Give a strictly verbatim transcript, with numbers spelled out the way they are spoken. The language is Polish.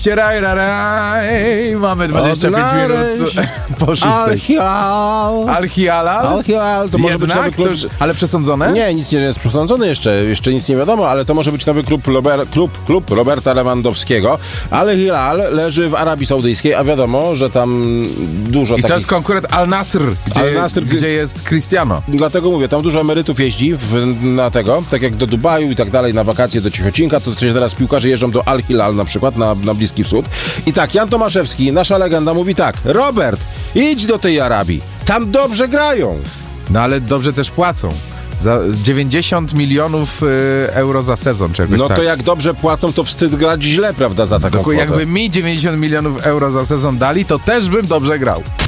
Cieraj, raraj. Mamy dwadzieścia pięć minut po szóstej. Al-Hilal. Al-Hilal? Al-Hilal. To może być Jednak? nowy klub. To już, ale przesądzone? Nie, nic nie jest przesądzone jeszcze. Jeszcze nic nie wiadomo, ale to może być nowy klub, Lober, klub, klub Roberta Lewandowskiego. Al-Hilal leży w Arabii Saudyjskiej, a wiadomo, że tam dużo I takich... to jest konkurent Al-Nasr, gdzie, Al-Nasr, gdzie jest Cristiano. Dlatego mówię, tam dużo emerytów jeździ w, na tego, tak jak do Dubaju i tak dalej, na wakacje do Cichocinka, to teraz piłkarze jeżdżą do Al-Hilal na przykład, na, na Bliski Wschód. I tak, Jan Tomaszewski, nasza legenda, mówi tak: Robert, idź do tej Arabii, tam dobrze grają. No ale dobrze też płacą. Za dziewięćdziesiąt milionów y, euro za sezon, czegoś No tak. to jak dobrze płacą, to wstyd grać źle, prawda, za taką Dokładnie, kwotę. jakby mi dziewięćdziesiąt milionów euro za sezon dali, to też bym dobrze grał.